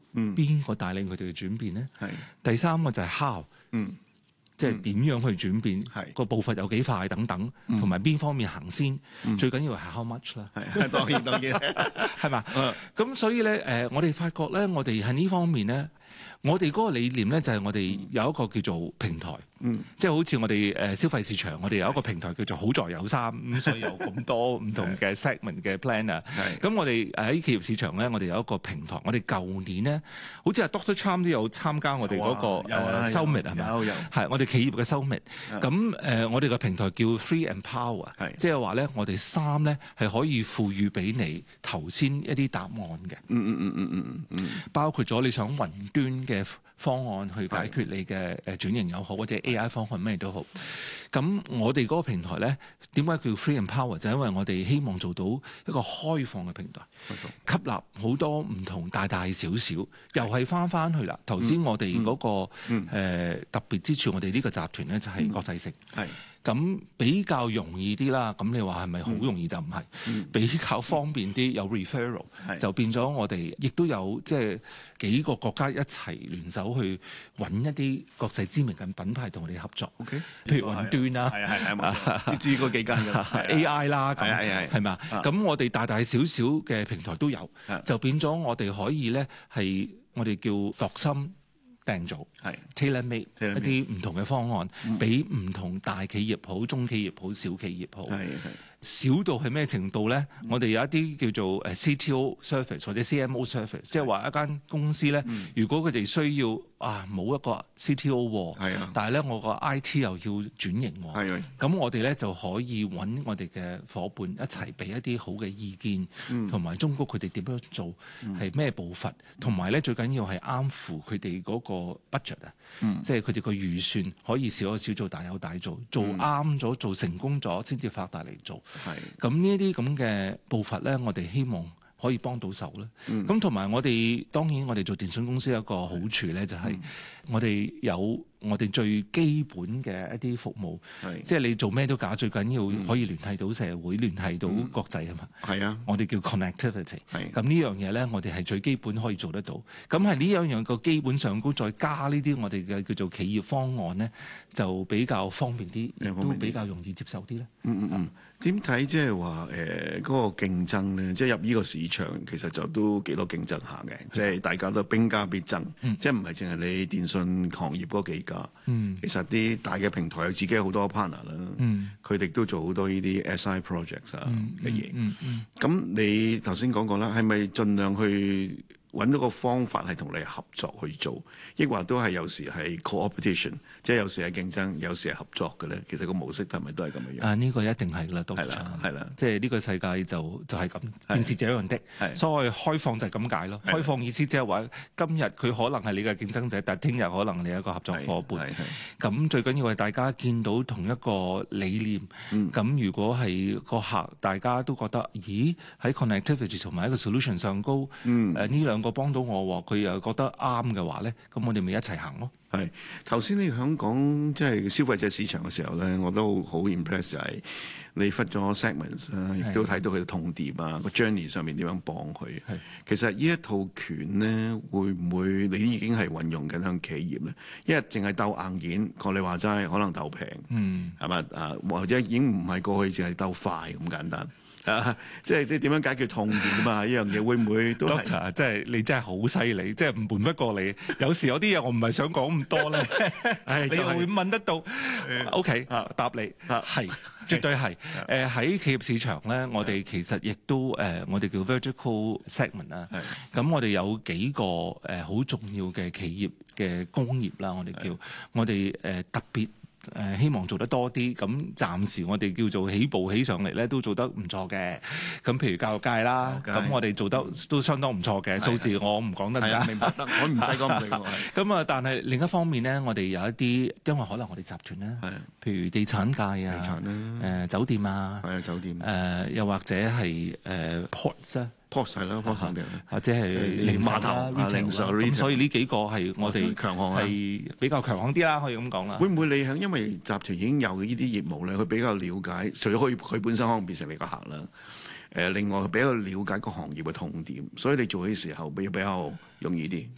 邊個帶領佢哋嘅轉變咧？ 係第三個就係 how，即係點樣去轉變，個步伐有幾快等等，同埋邊方面行先，最緊要係 how much 啦。 係當然係嘛？咁所以咧我哋發覺咧，我哋喺呢方面咧。我哋嗰個理念咧，就係我哋有一個叫做平台，即係好似我哋消費市場，我哋有一個平台叫做好在有衫，咁所以有咁多唔同嘅 segment 嘅 planner。咁我哋喺企業市場咧，我哋有一個平台。我哋舊年咧，好似係 Dr. Trump 都有參加我哋嗰個Summit 係咪？有係我哋企業嘅 Summit。咁我哋嘅平台叫 Free and Power，即係話咧，我哋衫咧係可以賦予俾你頭先一啲答案嘅。包括咗你想雲端嘅方案去解決你嘅轉型又好，或者 AI 方案咩都好。咁我哋嗰個平台咧，點解叫 Free and Power？就係因為我哋希望做到一個開放嘅平台，吸納好多唔同大大小小，又係翻去啦。頭先我哋嗰個特別之處，我哋呢個集團咧就係國際性。咁比較容易啲啦，咁你話係咪好容易就唔係？比較方便啲，有 referral，就變咗我哋亦都有即係幾個國家一齊聯手去揾一啲國際知名嘅品牌同我哋合作。譬如雲端啦， 你知嗰幾間嘅 AI 啦，係嘛？咁我哋大大小小嘅平台都有，就變咗我哋可以咧係我哋叫度身訂造，tailor-made 一啲唔同嘅方案，俾唔同大企業好、中企業好、小企業好。少到係咩程度咧？我哋有一啲叫做CTO service 或者 CMO service，即係話一間公司咧，如果佢哋需要冇一個 CTO，但係咧我個 IT 又要轉型，咁我哋咧就可以揾我哋嘅伙伴一齊俾一啲好嘅意見，同埋忠告佢哋點樣做，係咩步伐，同埋咧最緊要係啱符佢哋嗰個 budget 啊，即係佢哋個預算可以少有少做，大有大做，做啱咗，做成功咗先至發達嚟做。咁呢啲咁嘅步伐咧，我哋希望可以幫到手啦。咁同埋我哋當然我哋做電信公司有一個好處咧，就係我哋有我哋最基本嘅一啲服務，即係你做咩都假，最緊要可以聯繫到社會、聯繫到國際啊嘛。我哋叫 connectivity。咁呢樣嘢咧，我哋係最基本可以做得到。咁係呢樣個基本上高，再加呢啲我哋嘅叫做企業方案咧，就比較方便啲，亦都比較容易接受啲咧。 點睇即係話嗰個競爭咧？即係入呢個市場其實就都幾多競爭下嘅，即係大家都兵家必爭，即係唔係淨係你電信行業嗰幾家。其實啲大嘅平台有自己好多 partner 啦，佢哋都做好多呢啲 SI projects 嘅嘢。咁你頭先講過啦，係咪盡量去揾到個方法係同你合作去做，抑或都係有時係 co-opetition， 即係有時係競爭，有時係合作嘅咧？其實個模式係咪都係咁樣？ 呢個一定係啦，係啦，即係呢個世界就係咁，便是這樣的。所謂開放就係咁解咯。開放意思即係話，今日佢可能係你嘅競爭者，但係聽日可能你係一個合作伙伴。咁最緊要係大家見到同一個理念。咁如果係個客，大家都覺得，咦喺 connectivity 同埋一個 solution 上高，呢兩個幫到我，佢又覺得啱嘅話咧，咁我哋咪一齊行咯。 頭先你響講即係消費者市場嘅時候咧，我都好 impress 就係你忽咗 segments 啦，亦都睇到佢嘅痛點啊，個 journey 上面點樣幫佢。其實呢一套拳咧，會唔會你已經係運用緊向企業咧？因為淨係鬥硬件，學你話齋可能鬥平，係嘛？或者已經唔係過去淨係鬥快咁簡單。即係點樣解決痛點啊？呢樣嘢會唔會都係 ？Doctor， 即係你真係好犀利，即係唔瞞不過你。有時有啲嘢我唔係想講咁多咧，你又會問得到。OK，答你係絕對係。喺企業市場咧，我哋其實亦都我哋叫 vertical segment 啦。咁我哋有幾個好重要嘅企業嘅工業啦，我哋叫我哋特別。希望做得多啲，咁暫時我哋叫做起步起上嚟咧，都做得唔錯嘅。咁譬如教育界啦，咁我哋做得都相當唔錯嘅。數字我唔講得㗎， 明白得，我唔使講。 咁啊，但係另一方面咧，我哋有一啲，因為可能我哋集團咧，譬如地產界啊，酒店啊， 酒店， 又或者係ports 啊。 ports 係啦，ports 肯定， 或者係零售啦， 零售咁所以呢幾個係我哋強項係比較強項啲啦，可以咁講啦。 會唔會你響因為集團已經有呢啲業務咧，佢比較了解，除咗佢本身可能變成你個客啦，另外佢比較了解個行業嘅痛點，所以你做嘅時候比較容易啲。